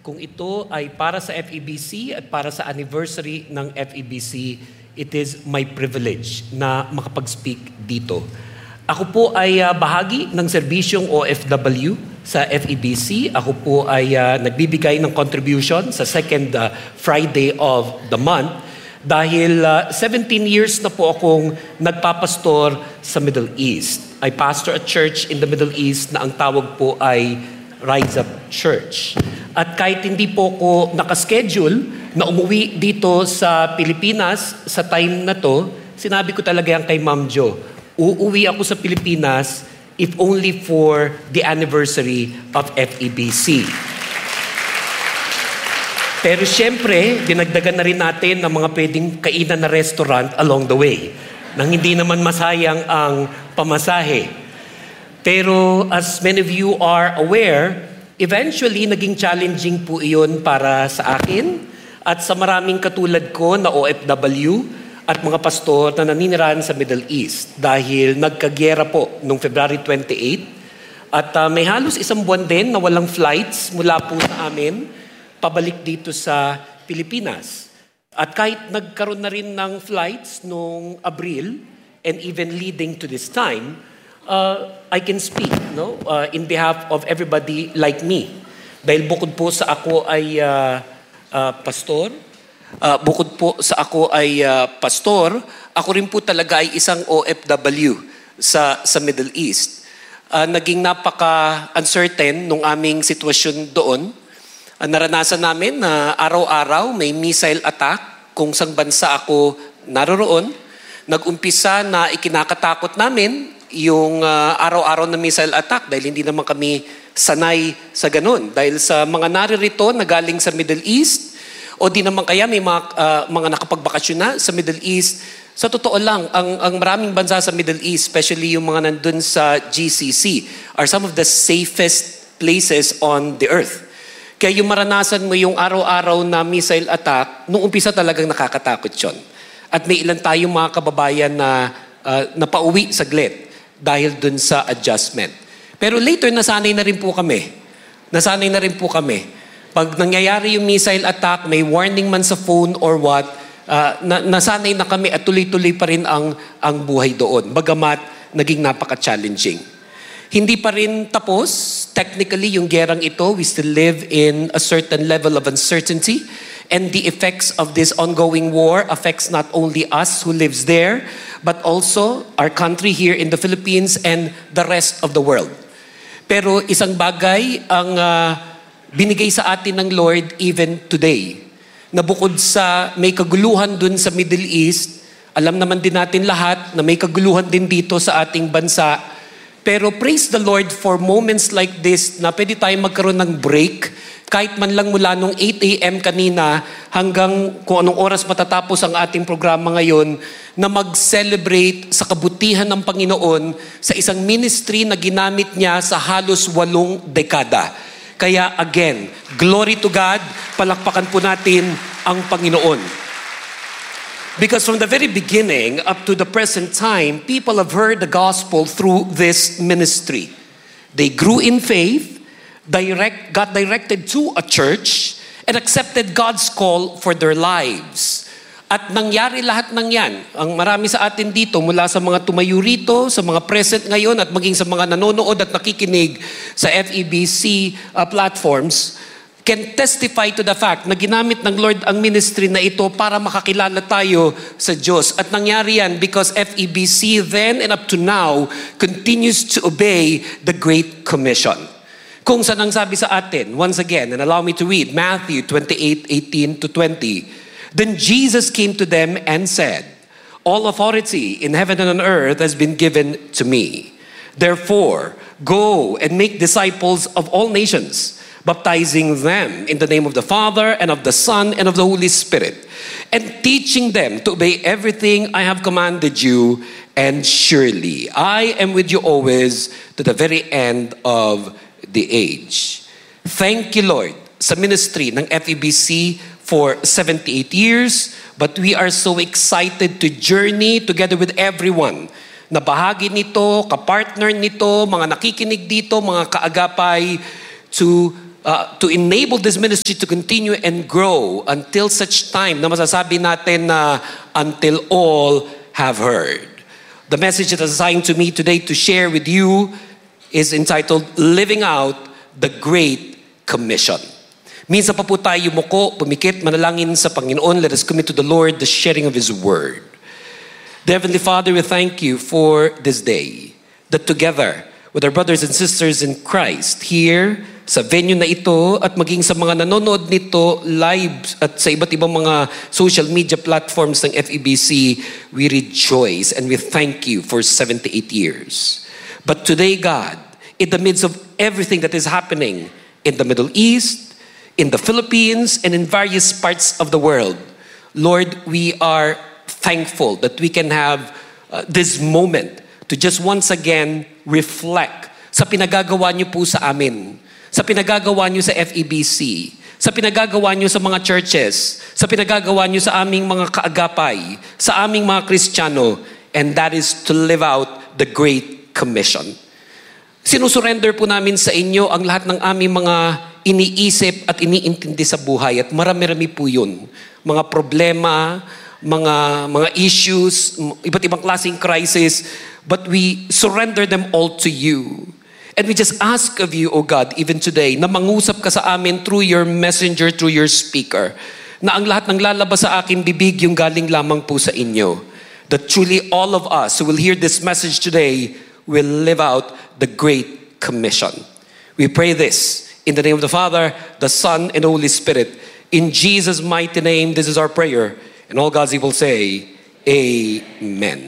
Kung ito ay para sa FEBC at para sa anniversary ng FEBC, it is my privilege na makapag-speak dito. Ako po ay bahagi ng serbisyong OFW sa FEBC. Ako po ay nagbibigay ng contribution sa second Friday of the month dahil 17 years na po akong nagpapastor sa Middle East. I pastor a church in the Middle East na ang tawag po ay Rise Up Church. At kahit hindi po ko nakaschedule na umuwi dito sa Pilipinas sa time na to, sinabi ko talaga yan kay Ma'am Jo, uuwi ako sa Pilipinas if only for the anniversary of FEBC. Pero siyempre, dinagdagan na rin natin ng mga pwedeng kainan na restaurant along the way, nang hindi naman masayang ang pamasahe. Pero as many of you are aware, eventually, naging challenging po iyon para sa akin at sa maraming katulad ko na OFW at mga pastor na naninirahan sa Middle East dahil nagkagyera po noong February 28 at may halos isang buwan din na walang flights mula po sa amin pabalik dito sa Pilipinas. At kahit nagkaroon na rin ng flights noong Abril and even leading to this time, I can speak in behalf of everybody like me. Dahil bukod po sa ako ay pastor, ako rin po talaga ay isang OFW sa Middle East. Naging napaka-uncertain nung aming sitwasyon doon. Naranasan namin na araw-araw may missile attack kung sang bansa ako naroroon. Nag-umpisa na ikinakatakot namin yung araw-araw na missile attack dahil hindi naman kami sanay sa ganun. Dahil sa mga naririto na galing sa Middle East o di naman kaya may mga nakapagbakasyon na sa Middle East. Sa totoo lang, ang maraming bansa sa Middle East, especially yung mga nandun sa GCC, are some of the safest places on the earth. Kaya yung maranasan mo yung araw-araw na missile attack, nung umpisa talagang nakakatakot yun. At may ilan tayong mga kababayan na napauwi saglit dahil dun sa adjustment. Pero later, nasanay na rin po kami. Pag nangyayari yung missile attack, may warning man sa phone or what, nasanay na kami at tuloy-tuloy pa rin ang buhay doon. Bagamat naging napaka-challenging. Hindi pa rin tapos. Technically, yung gerang ito, we still live in a certain level of uncertainty. And the effects of this ongoing war affects not only us who lives there, but also our country here in the Philippines and the rest of the world. Pero isang bagay ang binigay sa atin ng Lord even today, na bukod sa may kaguluhan dun sa Middle East, alam naman din natin lahat na may kaguluhan din dito sa ating bansa. Pero praise the Lord for moments like this na pwede tayong magkaroon ng break, kahit man lang mula nung 8 a.m. kanina hanggang kung anong oras matatapos ang ating programa ngayon, na mag-celebrate sa kabutihan ng Panginoon sa isang ministry na ginamit niya sa halos 8 dekada. Kaya again, glory to God, palakpakan po natin ang Panginoon. Because from the very beginning up to the present time, people have heard the gospel through this ministry. They grew in faith, got directed to a church, and accepted God's call for their lives. At nangyari lahat ng yan. Ang marami sa atin dito, mula sa mga tumayo rito, sa mga present ngayon, at maging sa mga nanonood at nakikinig sa FEBC platforms, can testify to the fact na ginamit ng Lord ang ministry na ito para makakilala tayo sa Diyos. At nangyari yan because FEBC then and up to now continues to obey the Great Commission. Kung saan ang sabi sa atin, once again, and allow me to read Matthew 28:18-20. Then Jesus came to them and said, "All authority in heaven and on earth has been given to me. Therefore, go and make disciples of all nations, baptizing them in the name of the Father and of the Son and of the Holy Spirit, and teaching them to obey everything I have commanded you. And surely I am with you always to the very end of the age." Thank you, Lord, sa ministry ng FEBC for 78 years, but we are so excited to journey together with everyone na bahagi nito, kapartner nito, mga nakikinig dito, mga kaagapay, to to enable this ministry to continue and grow until such time na masasabi natin na until all have heard. The message that is assigned to me today to share with you is entitled, Living Out the Great Commission. Minsan pa po tayo yumuko, pumikit, manalangin sa Panginoon. Let us commit to the Lord the sharing of His Word. Dear Heavenly Father, we thank you for this day, that together with our brothers and sisters in Christ here sa venue na ito at maging sa mga nanonood nito live at sa iba't ibang mga social media platforms ng FEBC, we rejoice and we thank you for 78 years. But today, God, in the midst of everything that is happening in the Middle East, in the Philippines, and in various parts of the world, Lord, we are thankful that we can have this moment to just once again reflect sa pinagagawa niyo po sa amin, sa pinagagawa niyo sa FEBC, sa pinagagawa niyo sa mga churches, sa pinagagawa niyo sa aming mga kaagapay, sa aming mga Kristiyano, and that is to live out the Great Commission. Sinusurrender po namin sa inyo ang lahat ng aming mga iniisip at iniintindi sa buhay at marami-rami po yun. Mga problema, mga issues, iba't ibang klaseng crisis, but we surrender them all to you. And we just ask of you, O God, even today, na mangusap ka sa amin through your messenger, through your speaker, na ang lahat ng lalabas sa aking bibig yung galing lamang po sa inyo. That truly all of us who will hear this message today will live out the Great Commission. We pray this in the name of the Father, the Son, and the Holy Spirit. In Jesus' mighty name, this is our prayer. And all God's people say, Amen.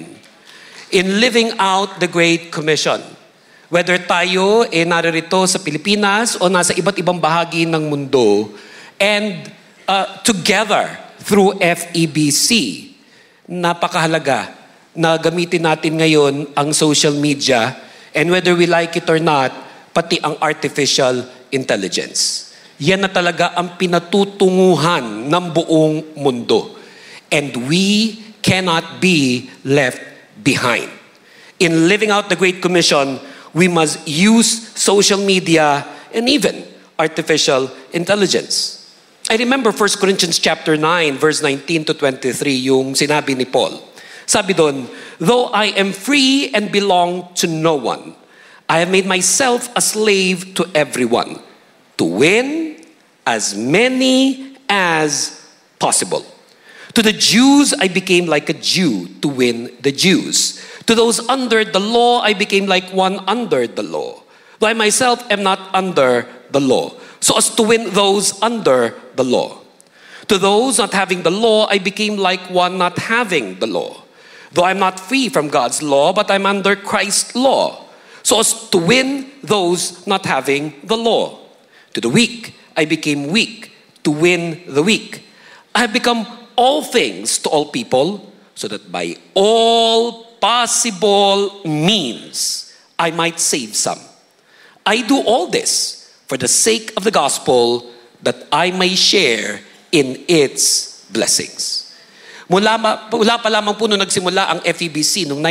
In living out the Great Commission, whether tayo naririto sa Pilipinas o nasa iba't ibang bahagi ng mundo, and together through FEBC, napakahalaga na gamitin natin ngayon ang social media, and whether we like it or not, pati ang artificial intelligence. Yan na talaga ang pinatutunguhan ng buong mundo. And we cannot be left behind. In living out the Great Commission, we must use social media and even artificial intelligence. I remember 1 Corinthians chapter 9, verse 19 to 23, yung sinabi ni Paul. Sabi doon, though I am free and belong to no one, I have made myself a slave to everyone to win as many as possible. To the Jews, I became like a Jew to win the Jews. To those under the law, I became like one under the law. Though I myself am not under the law, so as to win those under the law. To those not having the law, I became like one not having the law. Though I'm not free from God's law, but I'm under Christ's law, so as to win those not having the law. To the weak, I became weak to win the weak. I have become all things to all people, so that by all possible means, I might save some. I do all this for the sake of the gospel, that I may share in its blessings. Mula pa lamang po nung nagsimula ang FEBC noong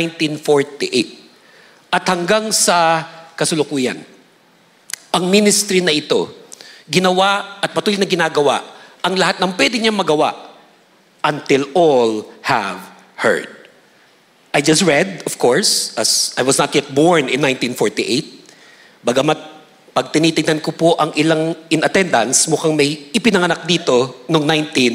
1948 at hanggang sa kasulukuyan, ang ministry na ito, ginawa at patuloy na ginagawa ang lahat ng pwede niyang magawa until all have heard. I just read, of course, as I was not yet born in 1948, bagamat pag tinitingnan ko po ang ilang in attendance, mukhang may ipinanganak dito noong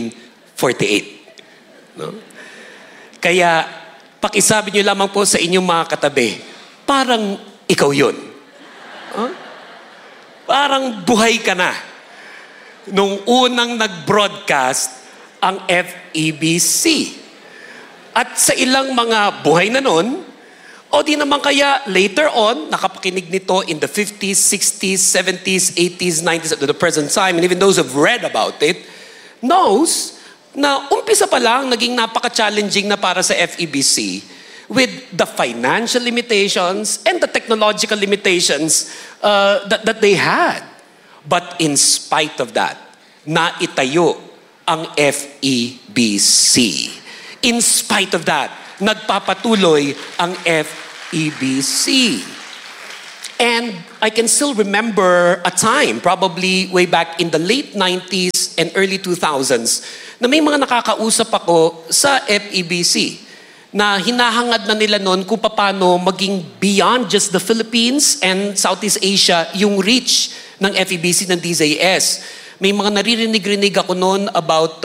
1948. No? Kaya, pakisabi nyo lamang po sa inyong mga katabi, parang ikaw yun. Huh? Parang buhay ka na. Nung unang nag-broadcast ang FEBC. At sa ilang mga buhay na nun, o di naman kaya later on, nakapakinig nito in the 50s, 60s, 70s, 80s, 90s, at the present time, and even those who have read about it, knows na umpisa pa lang naging napaka-challenging na para sa FEBC with the financial limitations and the technological limitations that they had. But in spite of that, naitayo ang FEBC. In spite of that, nagpapatuloy ang FEBC. And I can still remember a time, probably way back in the late 90s and early 2000s, na may mga nakakausap ako sa FEBC na hinahangad na nila noon kung paano maging beyond just the Philippines and Southeast Asia yung reach ng FEBC ng DZS. May mga naririnig-rinig ako noon about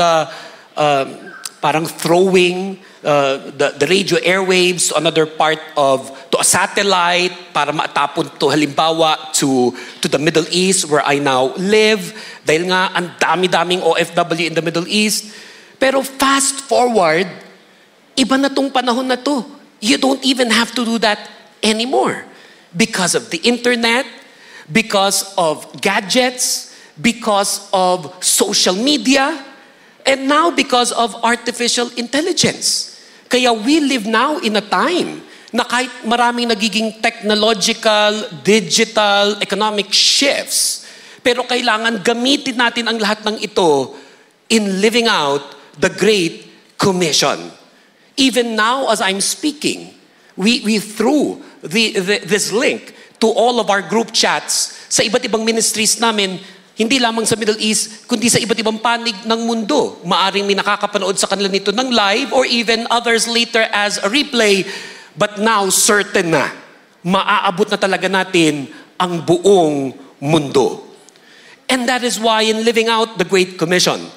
parang throwing the radio airwaves to another part to a satellite para maatapon to halimbawa to the Middle East where I now live. Dahil nga ang dami-daming OFW in the Middle East. Pero fast forward, iba na tong panahon na to. You don't even have to do that anymore. Because of the internet, because of gadgets, because of social media, and now because of artificial intelligence. Kaya we live now in a time na kahit maraming nagiging technological, digital, economic shifts, pero kailangan gamitin natin ang lahat ng ito in living out the Great Commission. Even now as I'm speaking, we threw this link to all of our group chats sa iba't ibang ministries namin, hindi lamang sa Middle East, kundi sa iba't ibang panig ng mundo. Maaring may nakakapanood sa kanila nito ng live or even others later as a replay. But now, certain na, maaabot na talaga natin ang buong mundo. And that is why in living out the Great Commission,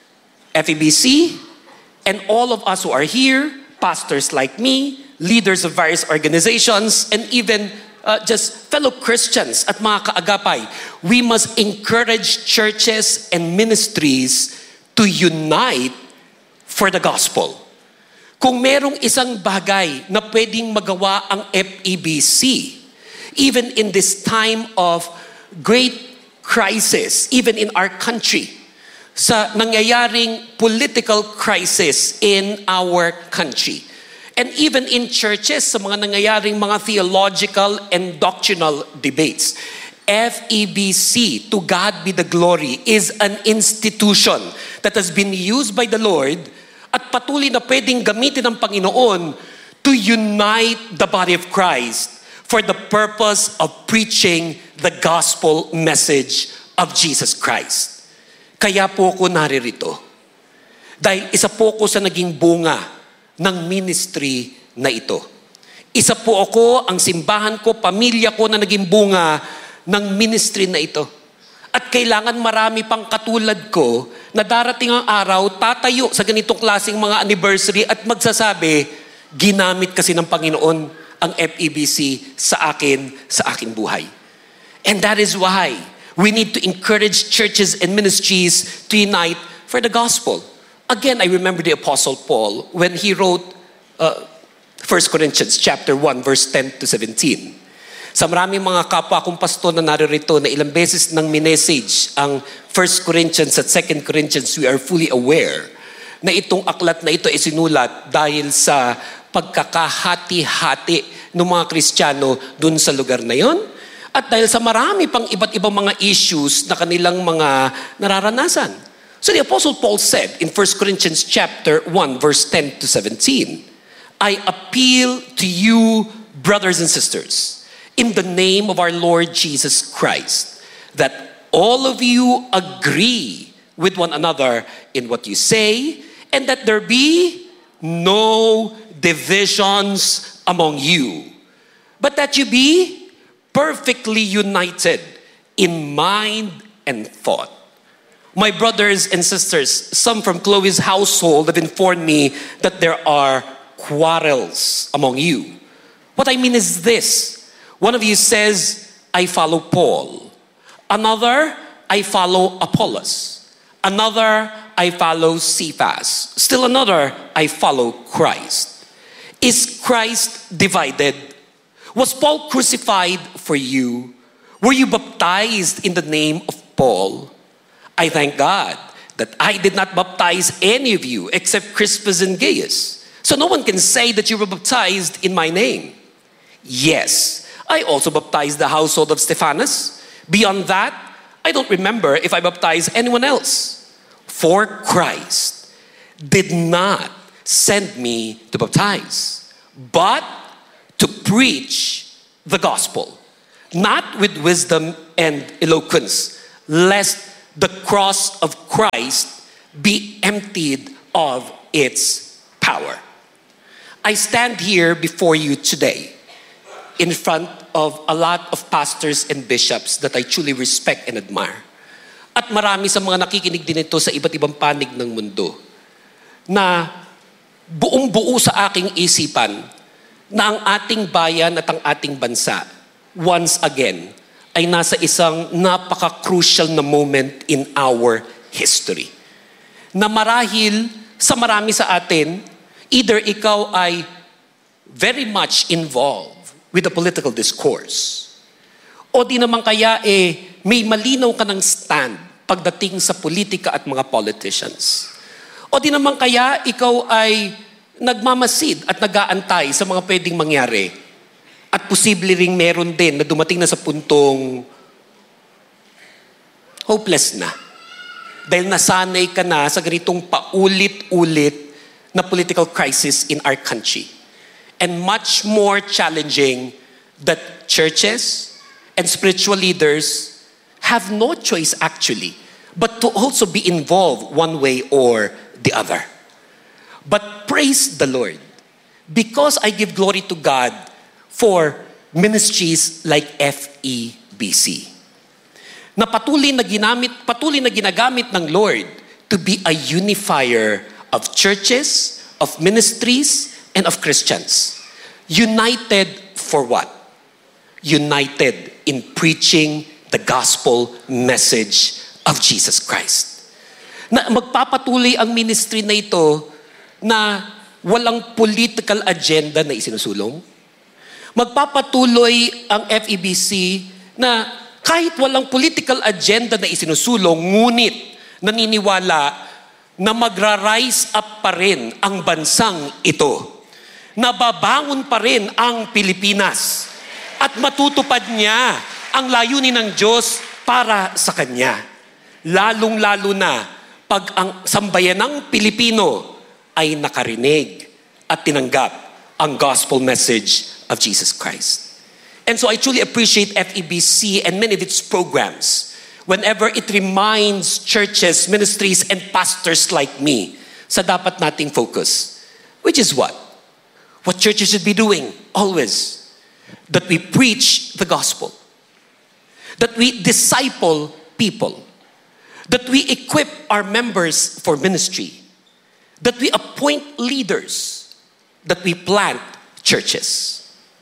FEBC and all of us who are here, pastors like me, leaders of various organizations, and even just fellow Christians at mga kaagapay, we must encourage churches and ministries to unite for the gospel. Kung merong isang bagay na pwedeng magawa ang FEBC, even in this time of great crisis, even in our country, sa nangyayaring political crisis in our country, and even in churches, sa mga nangyayaring mga theological and doctrinal debates. FEBC, to God be the glory, is an institution that has been used by the Lord at patuloy na pwedeng gamitin ng Panginoon to unite the body of Christ for the purpose of preaching the gospel message of Jesus Christ. Kaya po ako naririto. Dahil isa po ako sa naging bunga ng ministry na ito. Isa po ako, ang simbahan ko, pamilya ko na naging bunga ng ministry na ito. At kailangan marami pang katulad ko na darating ang araw, tatayo sa ganitong klaseng mga anniversary at magsasabi, ginamit kasi ng Panginoon ang FEBC sa aking buhay. And that is why we need to encourage churches and ministries to unite for the gospel. Again, I remember the Apostle Paul when he wrote 1 Corinthians chapter 1, verse 10 to 17. Sa maraming mga kapwa kong pastor na naririto na ilang beses nang minessage ang 1 Corinthians at 2 Corinthians, we are fully aware na itong aklat na ito ay sinulat dahil sa pagkakahati-hati ng mga Kristiyano dun sa lugar na yon. At dahil sa marami pang iba't ibang mga issues na kanilang mga nararanasan. So the Apostle Paul said in 1 Corinthians chapter 1, verse 10 to 17, I appeal to you, brothers and sisters, in the name of our Lord Jesus Christ, that all of you agree with one another in what you say, and that there be no divisions among you, but that you be perfectly united in mind and thought. My brothers and sisters, some from Chloe's household have informed me that there are quarrels among you. What I mean is this. One of you says, I follow Paul. Another, I follow Apollos. Another, I follow Cephas. Still another, I follow Christ. Is Christ divided? Was Paul crucified for you? Were you baptized in the name of Paul? I thank God that I did not baptize any of you except Crispus and Gaius. So no one can say that you were baptized in my name. Yes, I also baptized the household of Stephanas. Beyond that, I don't remember if I baptized anyone else. For Christ did not send me to baptize, but to preach the gospel, not with wisdom and eloquence, lest the cross of Christ be emptied of its power. I stand here before you today in front of a lot of pastors and bishops that I truly respect and admire. At marami sa mga nakikinig din ito sa iba't ibang panig ng mundo na buong-buo sa aking isipan na ang ating bayan at ang ating bansa once again ay nasa isang napaka-crucial na moment in our history. Na marahil sa marami sa atin, either ikaw ay very much involved with the political discourse o di naman kaya may malinaw ka ng stand pagdating sa politika at mga politicians. O di naman kaya ikaw ay nagmamasid at nag-aantay sa mga pwedeng mangyari. At posible ring meron din na dumating na sa puntong hopeless na. Dahil nasanay ka na sa ganitong paulit-ulit na political crisis in our country. And much more challenging that churches and spiritual leaders have no choice actually, but to also be involved one way or the other. But praise the Lord, because I give glory to God for ministries like FEBC. Na patuloy na ginagamit ng Lord to be a unifier of churches, of ministries, and of Christians. United for what? United in preaching the gospel message of Jesus Christ. Na magpapatuloy ang ministry na ito na walang political agenda na isinusulong. Magpapatuloy ang FEBC na kahit walang political agenda na isinusulong, ngunit naniniwala na magra-rise up pa rin ang bansang ito. Nababangon pa rin ang Pilipinas at matutupad niya ang layunin ng Diyos para sa Kanya. Lalong-lalo na pag ang sambayanang Pilipino ay nakarinig at tinanggap ang gospel message of Jesus Christ. And so I truly appreciate FEBC and many of its programs whenever it reminds churches, ministries, and pastors like me sa dapat nating focus. Which is what? What churches should be doing always. That we preach the gospel. That we disciple people. That we equip our members for ministry. That we appoint leaders. That we plant churches.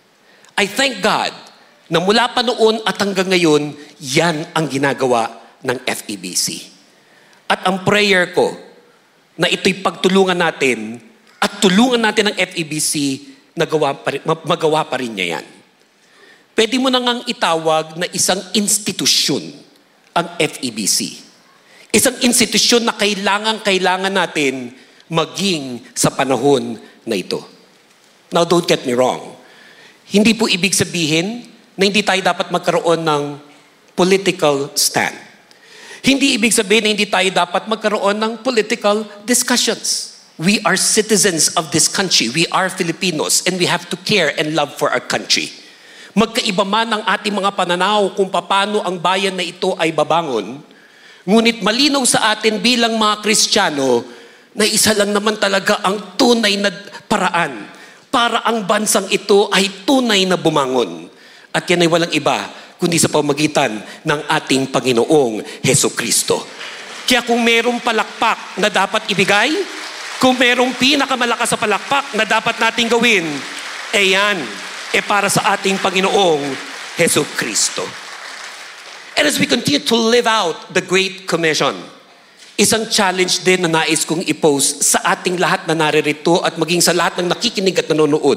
I thank God na mula pa noon at hanggang ngayon, yan ang ginagawa ng FEBC. At ang prayer ko na ito'y pagtulungan natin at tulungan natin ang FEBC na magawa pa rin niya yan. Pwede mo na ngang itawag na isang institusyon ang FEBC. Isang institusyon na kailangan natin maging sa panahon na ito. Now, don't get me wrong. Hindi po ibig sabihin na hindi tayo dapat magkaroon ng political stand. Hindi ibig sabihin na hindi tayo dapat magkaroon ng political discussions. We are citizens of this country. We are Filipinos and we have to care and love for our country. Magkaiba man ang ating mga pananaw kung paano ang bayan na ito ay babangon, ngunit malinaw sa atin bilang mga Kristiyano na isa lang naman talaga ang tunay na paraan para ang bansang ito ay tunay na bumangon. At yan ay walang iba kundi sa pamamagitan ng ating Panginoong Hesukristo. Kaya kung merong palakpak na dapat ibigay, kung merong pinakamalakas sa palakpak na dapat nating gawin, yan, para sa ating Panginoong Hesukristo. And as we continue to live out the Great Commission, isang challenge din na nais kong i-post sa ating lahat na naririto at maging sa lahat ng nakikinig at nanonood.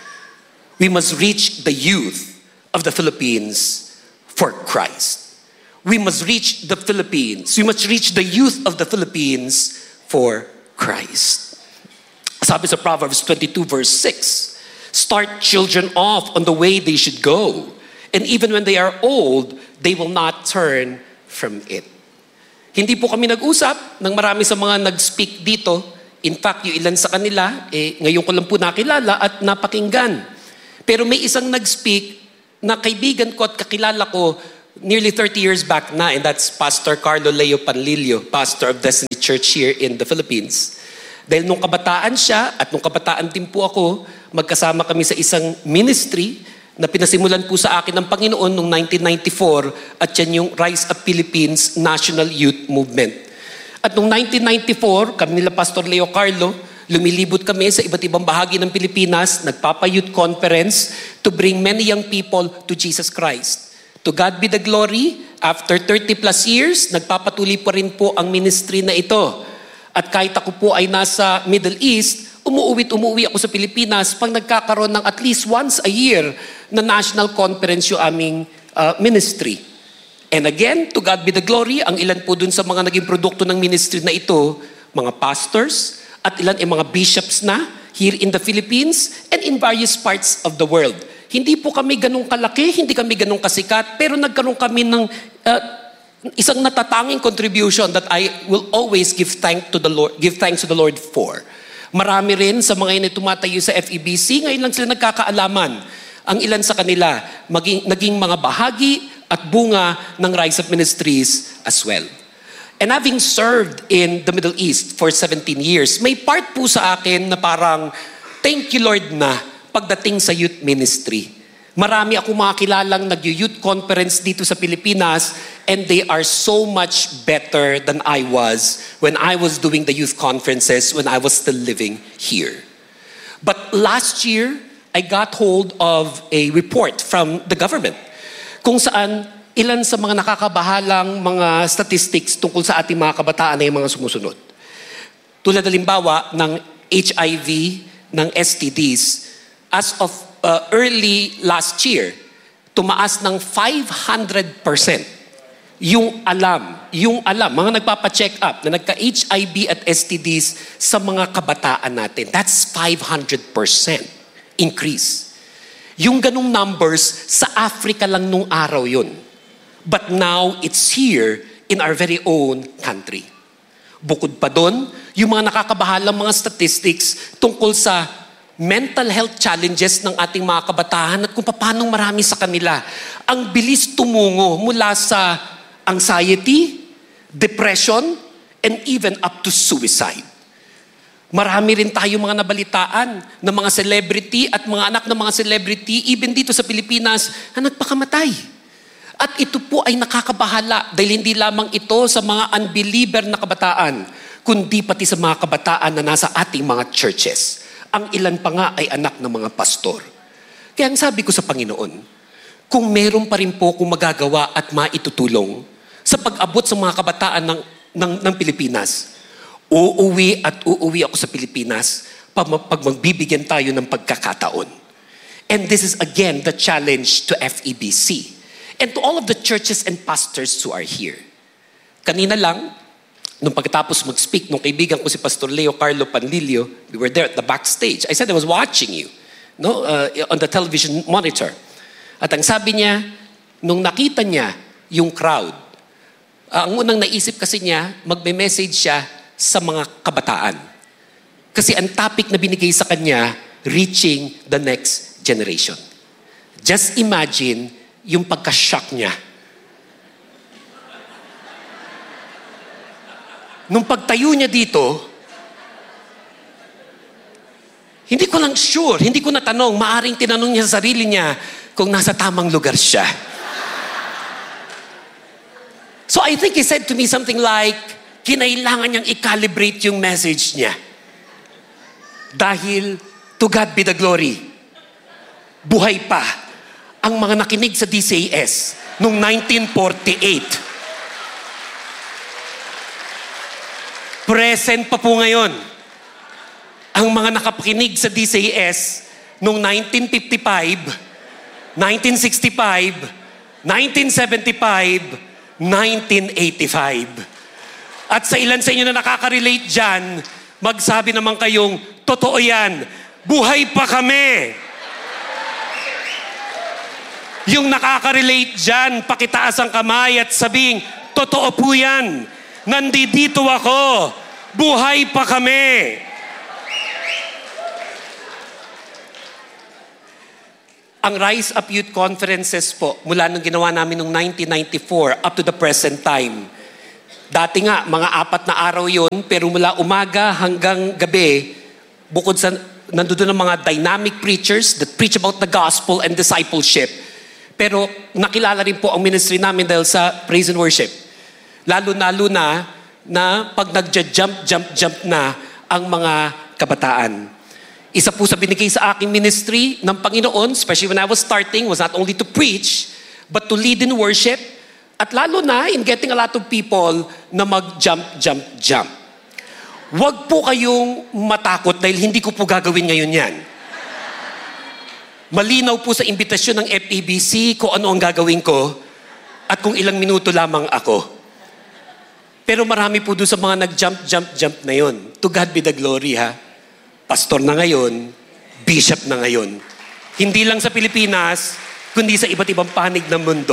We must reach the youth of the Philippines for Christ. We must reach the Philippines. We must reach the youth of the Philippines for Christ. Sabi sa Proverbs 22 verse 6, start children off on the way they should go, and even when they are old, they will not turn from it. Hindi po kami nag-usap ng marami sa mga nag-speak dito. In fact, yung ilan sa kanila, ngayon ko lang po nakilala at napakinggan. Pero may isang nag-speak na kaibigan ko at kakilala ko nearly 30 years back na, and that's Pastor Carlo Leo Panlilio, pastor of Destiny Church here in the Philippines. Dahil nung kabataan siya at nung kabataan din po ako, magkasama kami sa isang ministry na pinasimulan po sa akin ng Panginoon noong 1994 at yan yung Rise Up Philippines National Youth Movement. At noong 1994, kami nila Pastor Leo Carlo, lumilibot kami sa iba't ibang bahagi ng Pilipinas, nagpapa-youth conference to bring many young people to Jesus Christ. To God be the glory, after 30 plus years, nagpapatuloy pa rin po ang ministry na ito. At kahit ako po ay nasa Middle East, umuwi ako sa Pilipinas pag nagkakaroon ng at least once a year na national conference yung aming ministry. And again, to God be the glory, ang ilan po dun sa mga naging produkto ng ministry na ito, mga pastors, at ilan ay mga bishops na here in the Philippines and in various parts of the world. Hindi po kami ganun kalaki, hindi kami ganun kasikat, pero nagkaroon kami ng isang natatanging contribution that I will always give thanks to the Lord for. Marami rin sa mga yun tumatayo sa FEBC, ngayon lang sila nagkakaalaman. Ang ilan sa kanila naging mga bahagi at bunga ng Rise Up Ministries as well. And having served in the Middle East for 17 years, may part po sa akin na parang, thank you Lord na pagdating sa youth ministry. Marami ako makilalang nag-youth conference dito sa Pilipinas and they are so much better than I was when I was doing the youth conferences when I was still living here. But last year, I got hold of a report from the government kung saan ilan sa mga nakakabahalang mga statistics tungkol sa ating mga kabataan ay mga sumusunod. Tulad halimbawa ng HIV, ng STDs, as of early last year, tumaas ng 500% yung alam, mga nagpapa-check up na nagka-HIV at STDs sa mga kabataan natin. That's 500% increase. Yung ganung numbers, sa Africa lang nung araw yun. But now, it's here in our very own country. Bukod pa doon, yung mga nakakabahalang mga statistics tungkol sa mental health challenges ng ating mga kabataan at kung paano marami sa kanila ang bilis tumungo mula sa anxiety, depression, and even up to suicide. Marami rin tayo mga nabalitaan ng mga celebrity at mga anak ng mga celebrity, even dito sa Pilipinas, na nagpakamatay. At ito po ay nakakabahala dahil hindi lamang ito sa mga unbeliever na kabataan, kundi pati sa mga kabataan na nasa ating mga churches. Ang ilan pa nga ay anak ng mga pastor. Kaya ang sabi ko sa Panginoon, kung meron pa rin po kung magagawa at maitutulong sa pag-abot sa mga kabataan ng Pilipinas, uuwi ako sa Pilipinas pag magbibigyan tayo ng pagkakataon. And this is again the challenge to FEBC and to all of the churches and pastors who are here. Kanina lang, nung pagkatapos mag-speak, nung kaibigan ko si Pastor Leo Carlo Panlilio, we were there at the backstage. I said I was watching you on the television monitor. At ang sabi niya, nung nakita niya yung crowd, ang unang naisip kasi niya, magme-message siya sa mga kabataan. Kasi ang topic na binigay sa kanya, reaching the next generation. Just imagine yung pagka-shock niya. Nung pagtayo niya dito, hindi ko lang sure, hindi ko natanong, maaring tinanong niya sa sarili niya kung nasa tamang lugar siya. So I think he said to me something like, kinailangan niyang i-calibrate yung message niya. Dahil, to God be the glory, buhay pa ang mga nakinig sa DCAS noong 1948. Present pa po ngayon ang mga nakapakinig sa DCAS noong 1955, 1965, 1975, 1985. At sa ilan sa inyo na nakaka-relate dyan, magsabi naman kayong, totoo yan, buhay pa kami. Yung nakaka-relate dyan, pakitaas ang kamay at sabing, totoo po yan. Nandito ako. Buhay pa kami. Ang Rise Up Youth Conferences po, mula nung ginawa namin noong 1994 up to the present time. Dati nga, mga 4 na araw yon, pero mula umaga hanggang gabi, bukod sa nandoon ang mga dynamic preachers that preach about the gospel and discipleship. Pero nakilala rin po ang ministry namin dahil sa praise and worship. Lalo na pag nagja-jump na ang mga kabataan. Isa po sa binigay sa aking ministry ng Panginoon, especially when I was starting, was not only to preach, but to lead in worship, at lalo na in getting a lot of people na mag-jump. Huwag po kayong matakot dahil hindi ko po gagawin ngayon yan. Malinaw po sa imbitasyon ng FEBC kung ano ang gagawin ko at kung ilang minuto lamang ako. Pero marami po doon sa mga nag-jump na yon. To God be the glory, ha? Pastor na ngayon, bishop na ngayon. Hindi lang sa Pilipinas, kundi sa iba't ibang panig ng mundo.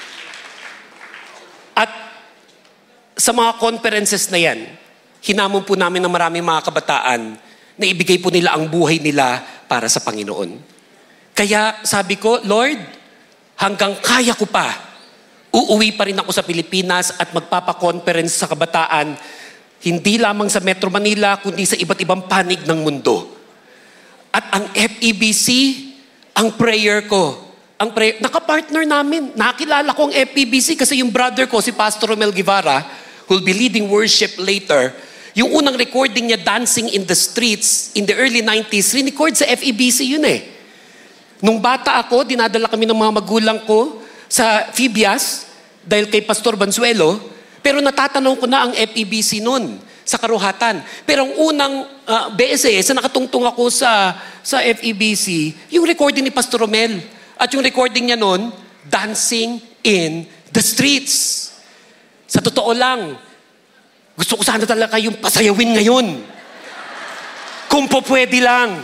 At sa mga conferences na yan, hinamon po namin ng maraming mga kabataan na ibigay po nila ang buhay nila para sa Panginoon. Kaya sabi ko, Lord, hanggang kaya ko pa, uuwi pa rin ako sa Pilipinas at magpapa-conference sa kabataan, hindi lamang sa Metro Manila, kundi sa iba't ibang panig ng mundo. At ang FEBC, ang prayer ko, nakapartner namin. Nakilala ko ang FEBC kasi yung brother ko, si Pastor Romel Guevara, who'll be leading worship later, yung unang recording niya, Dancing in the Streets, in the early 90s, rinecord sa FEBC yun eh. Nung bata ako, dinadala kami ng mga magulang ko sa Fibias, dahil kay Pastor Bansuelo, pero natatanaw ko na ang FEBC noon sa Karuhatan. Pero ang unang BSS na nakatungtong ako sa FEBC, yung recording ni Pastor Romel. At yung recording niya noon, Dancing in the Streets. Sa totoo lang, gusto ko sana talaga yung pasayawin ngayon. Kung po pwede lang.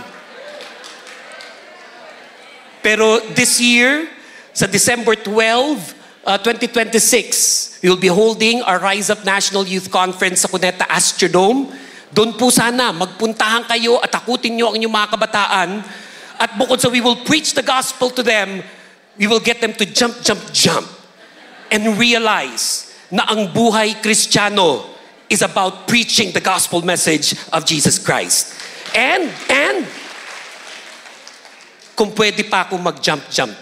Pero this year, sa December 12, 2026, we will be holding our Rise Up National Youth Conference sa Cuneta Astrodome. Doon po sana, magpuntahan kayo at takutin nyo ang inyong mga kabataan. At bukod sa we will preach the gospel to them, we will get them to jump, and realize na ang buhay Kristiyano is about preaching the gospel message of Jesus Christ. And kung pwede pa ako mag-jump.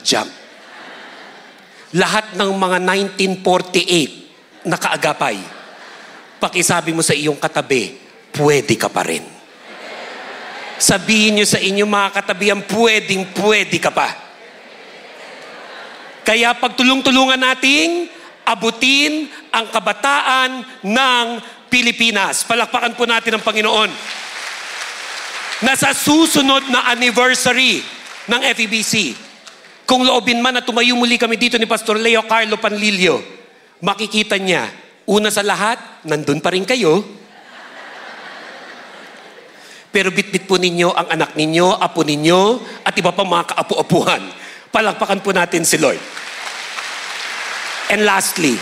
Lahat ng mga 1948 na kaagapay, pakisabi mo sa iyong katabi, pwede ka pa rin. Sabihin niyo sa inyong mga katabihan, pwede ka pa. Kaya pagtulong-tulungan nating abutin ang kabataan ng Pilipinas. Palakpakan po natin ang Panginoon. Nasa susunod na anniversary ng FEBC, kung loobin man na tumayo muli kami dito ni Pastor Leo Carlo Panlilio, makikita niya, una sa lahat, nandun pa rin kayo. Pero bitbit po ninyo ang anak ninyo, apo ninyo, at iba pang mga kaapu-apuhan. Palakpakan po natin si Lord. And lastly,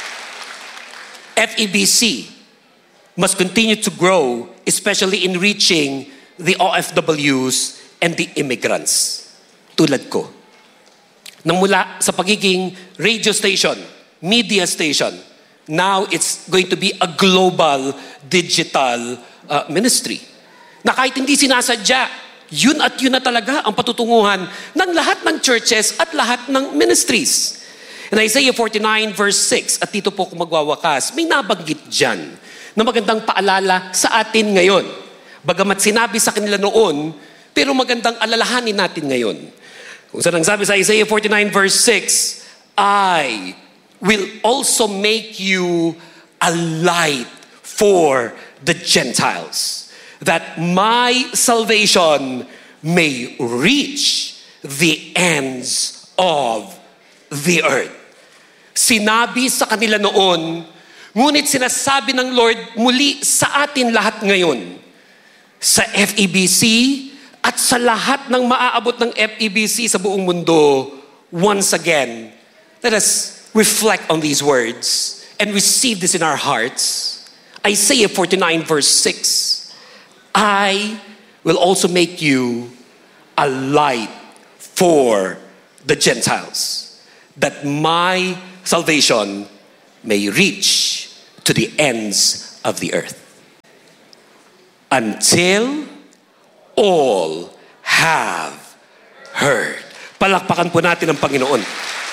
FEBC must continue to grow, especially in reaching the OFWs and the immigrants. Tulad ko. Nang mula sa pagiging radio station, media station, now it's going to be a global digital ministry. Na kahit hindi sinasadya, yun na talaga ang patutunguhan ng lahat ng churches at lahat ng ministries. In Isaiah 49 verse 6, at dito po kung magwawakas, may nabanggit dyan na magandang paalala sa atin ngayon. Bagamat sinabi sa kanila noon, pero magandang alalahanin natin ngayon. Kung saan ang sabi sa Isaiah 49 verse 6, I will also make you a light for the Gentiles, that my salvation may reach the ends of the earth. Sinabi sa kanila noon, ngunit sinasabi ng Lord muli sa atin lahat ngayon, sa FEBC, at sa lahat ng maaabot ng FEBC sa buong mundo, once again, let us reflect on these words and receive this in our hearts. Isaiah 49 verse 6, I will also make you a light for the Gentiles, that my salvation may reach to the ends of the earth. Until all have heard. Palakpakan po natin ang Panginoon.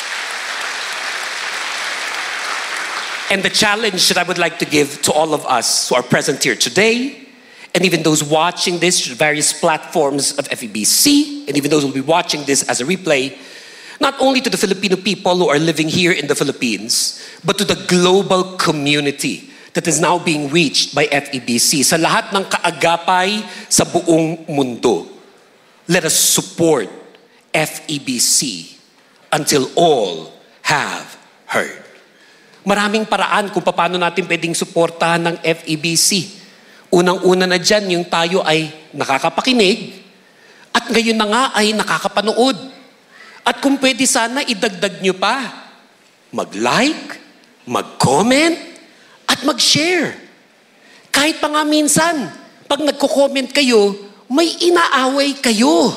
And the challenge that I would like to give to all of us who are present here today, and even those watching this through various platforms of FEBC, and even those who will be watching this as a replay, not only to the Filipino people who are living here in the Philippines, but to the global community that is now being reached by FEBC. Sa lahat ng kaagapay sa buong mundo, let us support FEBC until all have heard. Maraming paraan kung paano natin pwedeng suportahan ng FEBC. Unang-una na dyan, yung tayo ay nakakapakinig at ngayon na nga ay nakakapanood. At kung pwede sana, idagdag nyo pa. Mag-like, mag-comment, at mag-share. Kahit pa nga minsan, pag nagko-comment kayo, may inaaway kayo.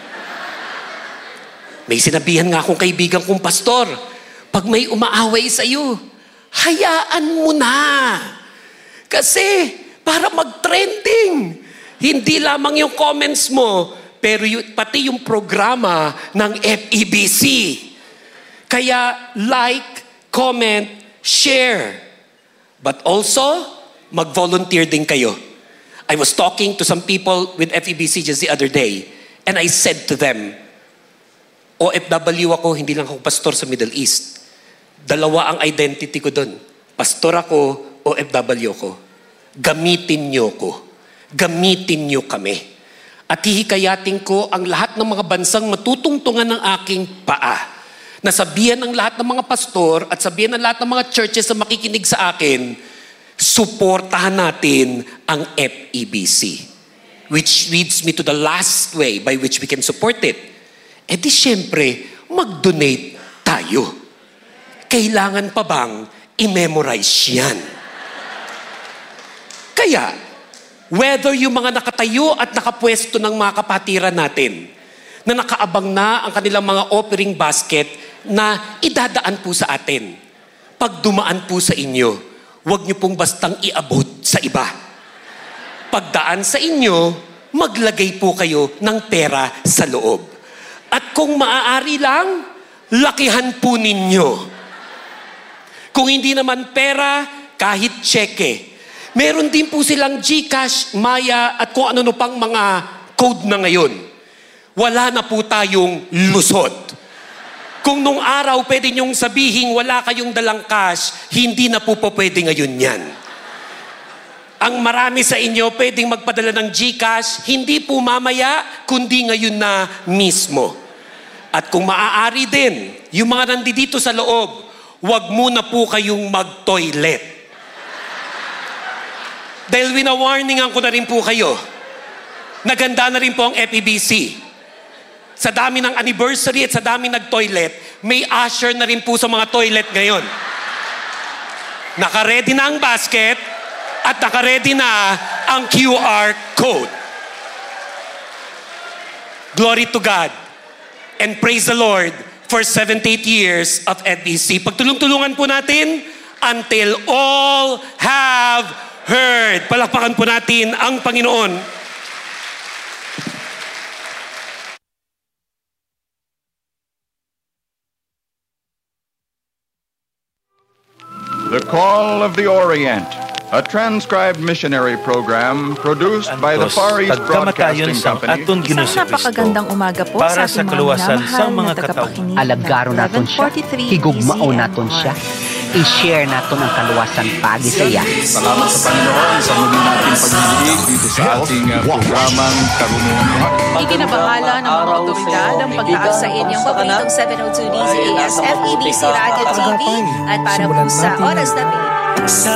May sinabihan nga akong kaibigan kong pastor, pag may umaaway sa'yo, hayaan mo na. Kasi, para mag-trending. Hindi lamang yung comments mo, pero pati yung programa ng FEBC. Kaya like, comment, share. But also, mag-volunteer din kayo. I was talking to some people with FEBC just the other day, and I said to them, OFW ako, hindi lang ako pastor sa Middle East. Dalawa ang identity ko doon. Pastor ako, OFW ko. Gamitin niyo ko. Gamitin niyo kami. At hihikayatin ko ang lahat ng mga bansang matutungtungan ng aking paa. Nasabihan ng lahat ng mga pastor at sabihan ng lahat ng mga churches na makikinig sa akin, suportahan natin ang FEBC. Which leads me to the last way by which we can support it. Eh di syempre, mag-donate tayo. Kailangan pa bang i-memorize yan? Kaya, whether yung mga nakatayo at nakapwesto ng mga kapatiran natin, na nakaabang na ang kanilang mga offering basket na idadaan po sa atin. Pag dumaan po sa inyo, huwag niyo pong bastang iabot sa iba. Pagdaan sa inyo, maglagay po kayo ng pera sa loob. At kung maaari lang, lakihan po ninyo. Kung hindi naman pera, kahit tseke. Meron din po silang GCash, Maya, at kung ano pang mga code na ngayon. Wala na po tayong lusot. Kung nung araw pwede niyong sabihin wala kayong dalang cash, hindi na po pwede ngayon yan. Ang marami sa inyo pwedeng magpadala ng GCash, hindi po mamaya, kundi ngayon na mismo. At kung maaari din, yung mga nandito sa loob, wag muna po kayong mag-toilet. Dahil winawarningan ko na rin po kayo. Naganda na rin po ang FEBC. Sa dami ng anniversary at sa dami nag-toilet, may usher na rin po sa mga toilet ngayon. Naka-ready na ang basket at naka-ready na ang QR code. Glory to God and praise the Lord for 78 years of FEBC. Pagtulong-tulungan po natin until all have heard. Palakpakan po natin ang Panginoon. The Call of the Orient, a transcribed missionary program produced by the Far East Broadcasting Company. Isang napakagandang umaga po para sa sa ating kaluwasan mga sa minamahal mga na tagapakinig. Alagaro naton siya, 11:43 higugmao DZAM. naton siya, i-share naton ang kaluwasan pagi sa iya. Salamat sa Panginoon sa muli nating pagdidig dito sa ating programang Karunungan. Ikinabahala ng mga otoridad ang pagtaas sa inyong paboritong 702 DZAS FEBC Radio TV at para po sa oras na